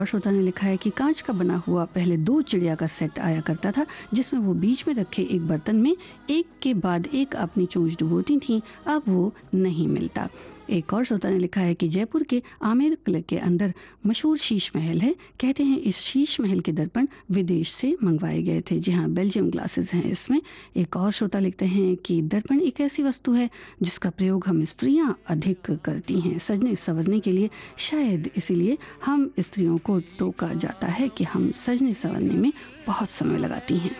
और श्रोता ने लिखा है कि कांच का बना हुआ पहले 2 चिड़िया का सेट आया करता था, जिसमें वो बीच में रखे एक बर्तन में एक के बाद एक अपनी चोंच डुबोती थीं। अब वो नहीं मिलता। एक और श्रोता ने लिखा है कि जयपुर के आमेर किले के अंदर मशहूर शीश महल है। कहते हैं इस शीश महल के दर्पण विदेश से मंगवाए गए थे। जी हाँ, बेल्जियम ग्लासेस हैं इसमें। एक और श्रोता लिखते हैं कि दर्पण एक ऐसी वस्तु है जिसका प्रयोग हम स्त्रियां अधिक करती हैं सजने संवरने के लिए। शायद इसीलिए हम स्त्रियों को टोका जाता है कि हम सजने संवरने में बहुत समय लगाती हैं।